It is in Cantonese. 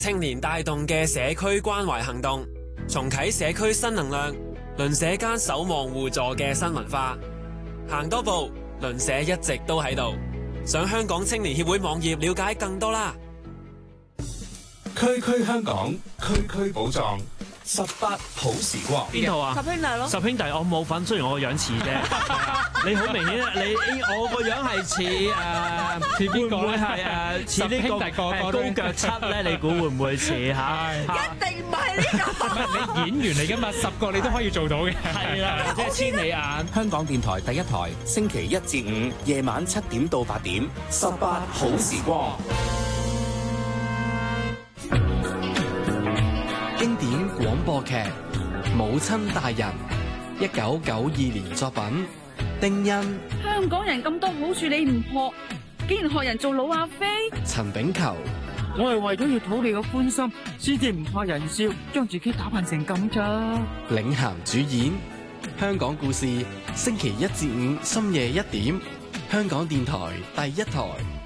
青年帶動嘅社區關懷行動，重啟社區新能量，鄰舍間守望互助嘅新文化。行多步，鄰舍一直都喺度。上香港青年協會網頁了解更多啦。 區區香港，區區寶藏，18好時光。 邊套啊？ 十兄弟咯。 十兄弟我冇份，雖然我個樣似啫。你好明顯，我個樣係似似邊個咧？係似呢個高腳七咧？你估會唔會似嚇？ 一定唔係呢個。 唔係你演員嚟㗎嘛，10個你都可以做到嘅。 係啦，即係千里眼。 香港電台第一台，星期1至5夜晚7點到8點，18好時光。 經典廣播劇《母親大人》，1992年作品，丁欣。 香港人咁多好處你唔學，竟然學人做老阿飛。 陳炳球。 我係為咗要討你嘅歡心，先至唔怕人笑，將自己打扮成咁咋。 領銜主演，香港故事，星期1至5深夜1點，香港電台第一台。